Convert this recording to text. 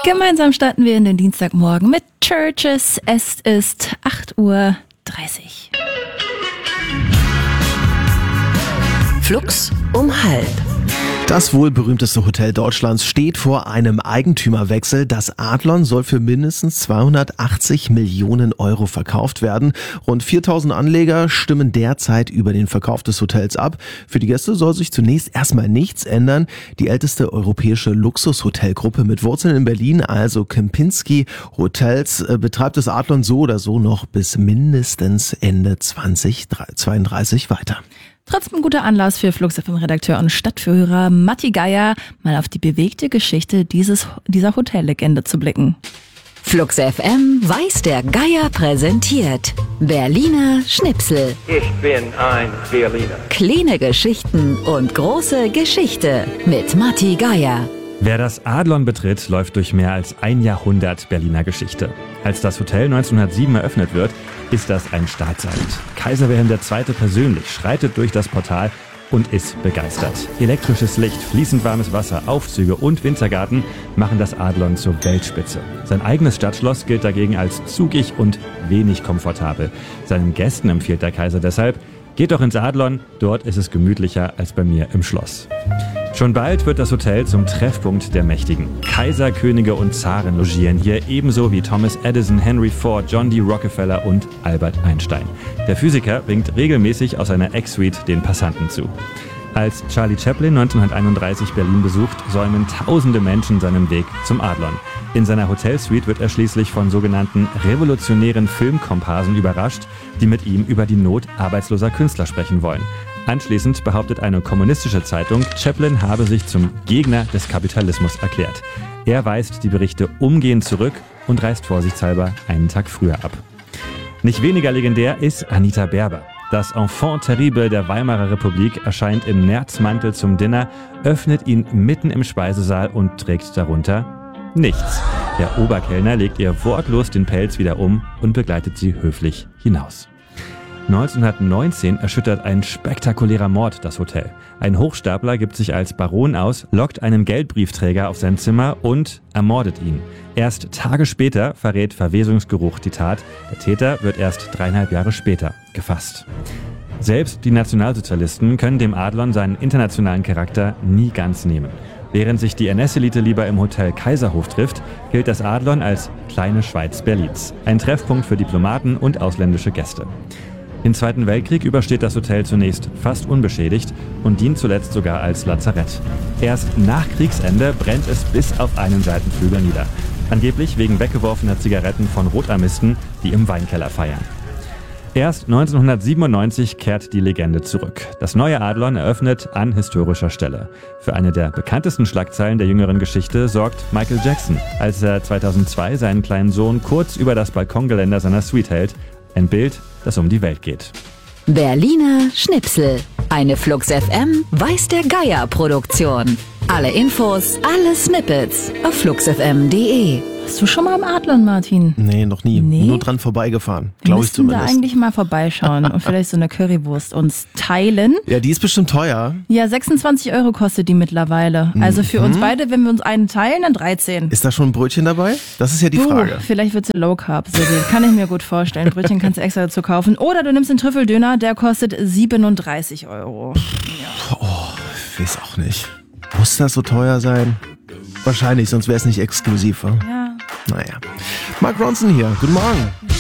Gemeinsam starten wir in den Dienstagmorgen mit Churches. Es ist 8:30 Uhr. Flux um 12:30. Das wohl berühmteste Hotel Deutschlands steht vor einem Eigentümerwechsel. Das Adlon soll für mindestens 280 Millionen Euro verkauft werden. Rund 4.000 Anleger stimmen derzeit über den Verkauf des Hotels ab. Für die Gäste soll sich zunächst erstmal nichts ändern. Die älteste europäische Luxushotelgruppe mit Wurzeln in Berlin, also Kempinski Hotels, betreibt das Adlon so oder so noch bis mindestens Ende 2032 weiter. Trotzdem guter Anlass für Flux FM-Redakteur und Stadtführer Matti Geier, mal auf die bewegte Geschichte dieser Hotellegende zu blicken. Flux FM weiß der Geier präsentiert Berliner Schnipsel. Ich bin ein Berliner. Kleine Geschichten und große Geschichte mit Matti Geier. Wer das Adlon betritt, läuft durch mehr als ein Jahrhundert Berliner Geschichte. Als das Hotel 1907 eröffnet wird, ist das ein Startseid. Kaiser Wilhelm II. Persönlich schreitet durch das Portal und ist begeistert. Elektrisches Licht, fließend warmes Wasser, Aufzüge und Wintergarten machen das Adlon zur Weltspitze. Sein eigenes Stadtschloss gilt dagegen als zugig und wenig komfortabel. Seinen Gästen empfiehlt der Kaiser deshalb: geht doch ins Adlon, dort ist es gemütlicher als bei mir im Schloss. Schon bald wird das Hotel zum Treffpunkt der Mächtigen. Kaiser, Könige und Zaren logieren hier, ebenso wie Thomas Edison, Henry Ford, John D. Rockefeller und Albert Einstein. Der Physiker winkt regelmäßig aus seiner Eck-Suite den Passanten zu. Als Charlie Chaplin 1931 Berlin besucht, säumen tausende Menschen seinen Weg zum Adlon. In seiner Hotelsuite wird er schließlich von sogenannten revolutionären Filmkomparsen überrascht, die mit ihm über die Not arbeitsloser Künstler sprechen wollen. Anschließend behauptet eine kommunistische Zeitung, Chaplin habe sich zum Gegner des Kapitalismus erklärt. Er weist die Berichte umgehend zurück und reist vorsichtshalber einen Tag früher ab. Nicht weniger legendär ist Anita Berber. Das Enfant terrible der Weimarer Republik erscheint im Nerzmantel zum Dinner, öffnet ihn mitten im Speisesaal und trägt darunter nichts. Der Oberkellner legt ihr wortlos den Pelz wieder um und begleitet sie höflich hinaus. 1919 erschüttert ein spektakulärer Mord das Hotel. Ein Hochstapler gibt sich als Baron aus, lockt einen Geldbriefträger auf sein Zimmer und ermordet ihn. Erst Tage später verrät Verwesungsgeruch die Tat. Der Täter wird erst 3,5 Jahre später gefasst. Selbst die Nationalsozialisten können dem Adlon seinen internationalen Charakter nie ganz nehmen. Während sich die NS-Elite lieber im Hotel Kaiserhof trifft, gilt das Adlon als kleine Schweiz Berlins. Ein Treffpunkt für Diplomaten und ausländische Gäste. Den Zweiten Weltkrieg übersteht das Hotel zunächst fast unbeschädigt und dient zuletzt sogar als Lazarett. Erst nach Kriegsende brennt es bis auf einen Seitenflügel nieder. Angeblich wegen weggeworfener Zigaretten von Rotarmisten, die im Weinkeller feiern. Erst 1997 kehrt die Legende zurück. Das neue Adlon eröffnet an historischer Stelle. Für eine der bekanntesten Schlagzeilen der jüngeren Geschichte sorgt Michael Jackson, als er 2002 seinen kleinen Sohn kurz über das Balkongeländer seiner Suite hält. Ein Bild, das um die Welt geht. Berliner Schnipsel. Eine Flux FM weiß der Geier Produktion. Alle Infos, alle Snippets auf fluxfm.de. Warst du schon mal im Adlon, Martin? Nee, noch nie. Nee? Nur dran vorbeigefahren, Wir glaube ich müssten da zumindest. eigentlich mal vorbeischauen und vielleicht so eine Currywurst uns teilen. Ja, die ist bestimmt teuer. Ja, 26 € kostet die mittlerweile. Also für uns beide, wenn wir uns einen teilen, dann 13. Ist da schon ein Brötchen dabei? Das ist ja die Frage. Vielleicht wird sie Low Carb. Kann ich mir gut vorstellen. Brötchen kannst du extra dazu kaufen. Oder du nimmst den Trüffeldöner, der kostet 37 €. Ich weiß auch nicht. Muss das so teuer sein? Wahrscheinlich, sonst wäre es nicht exklusiv. Wa? Ja. Naja. Mark Ronson hier. Guten Morgen.